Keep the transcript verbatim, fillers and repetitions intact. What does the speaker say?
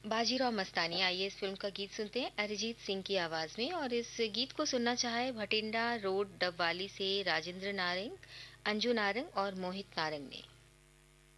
बाजीराव मस्तानी। आइए इस फ़िल्म का गीत सुनते हैं अरिजीत सिंह की आवाज़ में, और इस गीत को सुनना चाहे भटिंडा रोड डबवाली से राजेंद्र नारंग, अंजू नारंग और मोहित नारंग ने।